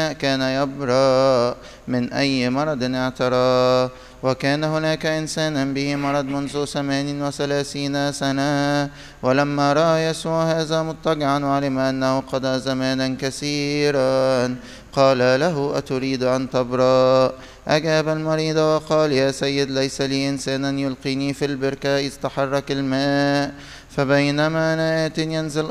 كان يبرأ من أي مرض اعترى. وكان هناك إنسانا به مرض منذ 38 سنة، ولما رأى يسوع هذا مضطجعا وعلم أنه قضى زمانا كثيرا قال له: أتريد أن تبرأ؟ أجاب المريض وقال: يا سيد، ليس لي إنسانا يلقيني في البركة إذ تحرك الماء، فبينما أنا آت ينزل